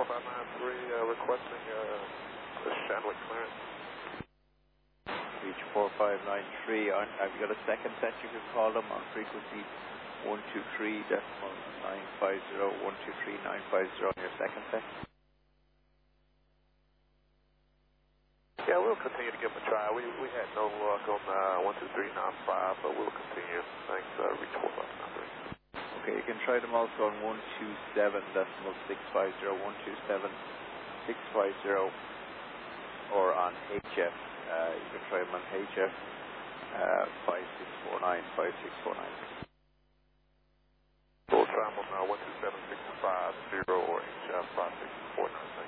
requesting the Shanwick clearance. Reach 4593. Have you got a second set you can call them on frequency 123.950, 123.950 on your second set? Yeah, we'll continue to give them a try. We had no luck on 123.95, but we'll continue. Thanks, reach 4593. Okay, you can try them also on 127.650, 127.650, or on HF. You can try them on HF 5649, 5649. We'll try them on 127.650 or HF 5649.